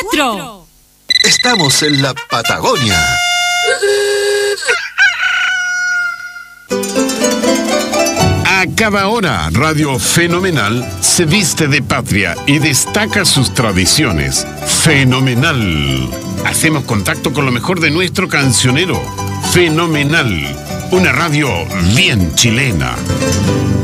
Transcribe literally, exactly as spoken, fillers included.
nuestro. Estamos en la Patagonia. A cada hora, Radio Fenomenal se viste de patria y destaca sus tradiciones. Fenomenal. Hacemos contacto con lo mejor de nuestro cancionero. Fenomenal. Una radio bien chilena.